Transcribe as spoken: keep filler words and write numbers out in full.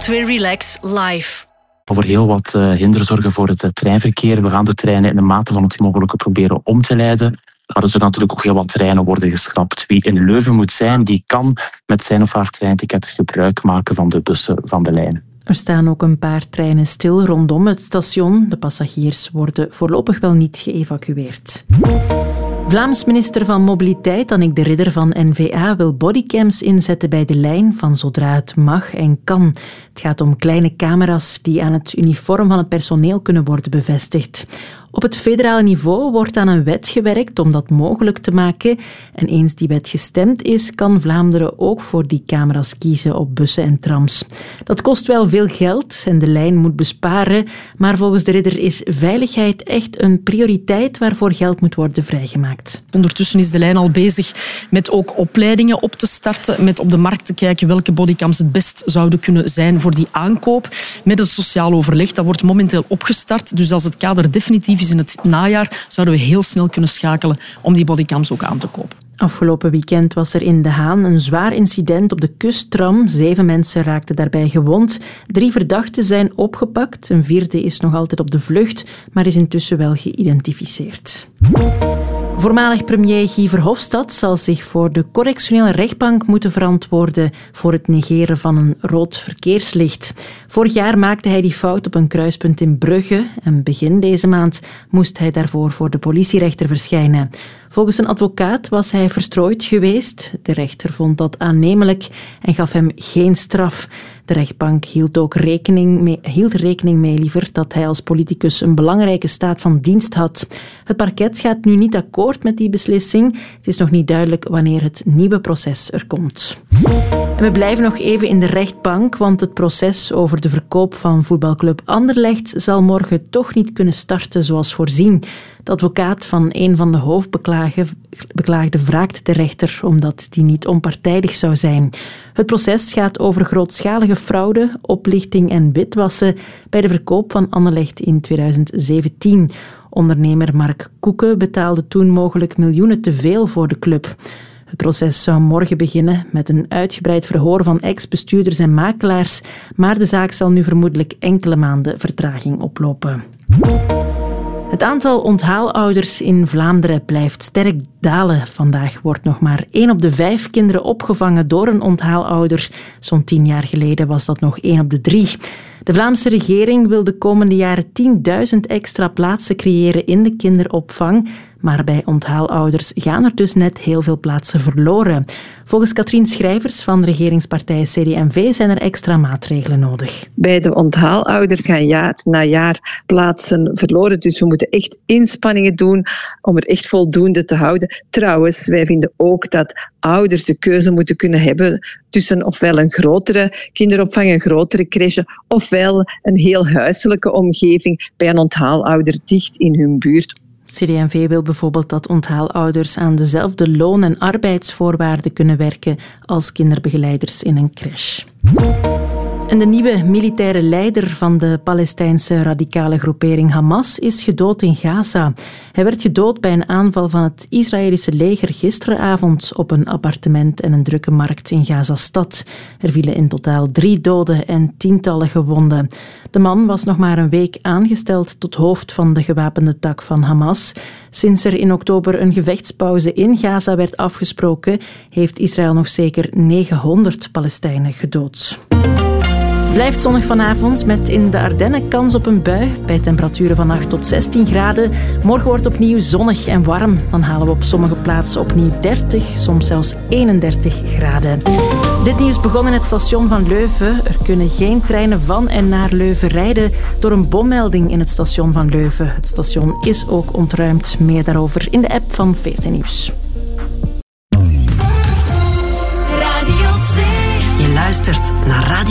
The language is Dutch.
twee Relax live. Voor heel wat uh, hinder zorgen voor het uh, treinverkeer. We gaan de treinen in de mate van het mogelijke proberen om te leiden. Maar er zullen natuurlijk ook heel wat treinen worden geschrapt. Wie in Leuven moet zijn, die kan met zijn of haar treinticket gebruik maken van de bussen van de lijn. Er staan ook een paar treinen stil rondom het station. De passagiers worden voorlopig wel niet geëvacueerd. Vlaams minister van Mobiliteit, Annick de Ridder van N V A, wil bodycams inzetten bij de lijn van zodra het mag en kan. Het gaat om kleine camera's die aan het uniform van het personeel kunnen worden bevestigd. Op het federale niveau wordt aan een wet gewerkt om dat mogelijk te maken. En eens die wet gestemd is, kan Vlaanderen ook voor die camera's kiezen op bussen en trams. Dat kost wel veel geld en de lijn moet besparen, maar volgens de Ridder is veiligheid echt een prioriteit waarvoor geld moet worden vrijgemaakt. Ondertussen is de lijn al bezig met ook opleidingen op te starten, met op de markt te kijken welke bodycams het best zouden kunnen zijn voor die aankoop. Met het sociaal overleg, dat wordt momenteel opgestart. Dus als het kader definitief is in het najaar, zouden we heel snel kunnen schakelen om die bodycams ook aan te kopen. Afgelopen weekend was er in De Haan een zwaar incident op de kusttram. Zeven mensen raakten daarbij gewond. Drie verdachten zijn opgepakt. Een vierde is nog altijd op de vlucht, maar is intussen wel geïdentificeerd. Voormalig premier Guy Verhofstadt zal zich voor de correctionele rechtbank moeten verantwoorden voor het negeren van een rood verkeerslicht. Vorig jaar maakte hij die fout op een kruispunt in Brugge en begin deze maand moest hij daarvoor voor de politierechter verschijnen. Volgens een advocaat was hij verstrooid geweest. De rechter vond dat aannemelijk en gaf hem geen straf. De rechtbank hield ook rekening mee, hield rekening mee liever dat hij als politicus een belangrijke staat van dienst had. Het parket gaat nu niet akkoord met die beslissing. Het is nog niet duidelijk wanneer het nieuwe proces er komt. En we blijven nog even in de rechtbank, want het proces over de verkoop van voetbalclub Anderlecht zal morgen toch niet kunnen starten zoals voorzien. De advocaat van een van de hoofdbeklaagden wraakt de rechter omdat die niet onpartijdig zou zijn. Het proces gaat over grootschalige fraude, oplichting en witwassen bij de verkoop van Anderlecht in tweeduizend zeventien. Ondernemer Mark Koeke betaalde toen mogelijk miljoenen te veel voor de club. Het proces zou morgen beginnen met een uitgebreid verhoor van ex-bestuurders en makelaars, maar de zaak zal nu vermoedelijk enkele maanden vertraging oplopen. Het aantal onthaalouders in Vlaanderen blijft sterk dalen. Vandaag wordt nog maar één op de vijf kinderen opgevangen door een onthaalouder. Zo'n tien jaar geleden was dat nog één op de drie. De Vlaamse regering wil de komende jaren tienduizend extra plaatsen creëren in de kinderopvang. Maar bij onthaalouders gaan er dus net heel veel plaatsen verloren. Volgens Katrien Schrijvers van regeringspartij C D en V zijn er extra maatregelen nodig. Bij de onthaalouders gaan jaar na jaar plaatsen verloren. Dus we moeten echt inspanningen doen om er echt voldoende te houden. Trouwens, wij vinden ook dat ouders de keuze moeten kunnen hebben tussen ofwel een grotere kinderopvang, een grotere crèche, ofwel een heel huiselijke omgeving bij een onthaalouder dicht in hun buurt. C D en V wil bijvoorbeeld dat onthaalouders aan dezelfde loon- en arbeidsvoorwaarden kunnen werken als kinderbegeleiders in een crèche. En de nieuwe militaire leider van de Palestijnse radicale groepering Hamas is gedood in Gaza. Hij werd gedood bij een aanval van het Israëlische leger gisteravond op een appartement en een drukke markt in Gaza-stad. Er vielen in totaal drie doden en tientallen gewonden. De man was nog maar een week aangesteld tot hoofd van de gewapende tak van Hamas. Sinds er in oktober een gevechtspauze in Gaza werd afgesproken, heeft Israël nog zeker negenhonderd Palestijnen gedood. Het blijft zonnig vanavond met in de Ardennen kans op een bui bij temperaturen van acht tot zestien graden. Morgen wordt opnieuw zonnig en warm. Dan halen we op sommige plaatsen opnieuw dertig, soms zelfs eenendertig graden. Dit nieuws begon in het station van Leuven. Er kunnen geen treinen van en naar Leuven rijden door een bommelding in het station van Leuven. Het station is ook ontruimd. Meer daarover in de app van veertien Nieuws. Radio twee. Je luistert naar Radio